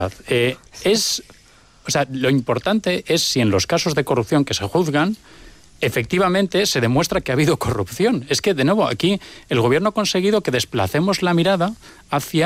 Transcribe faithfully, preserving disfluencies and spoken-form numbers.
Eh, es, o sea, lo importante es si en los casos de corrupción que se juzgan, efectivamente se demuestra que ha habido corrupción. Es que, de nuevo, aquí el gobierno ha conseguido que desplacemos la mirada hacia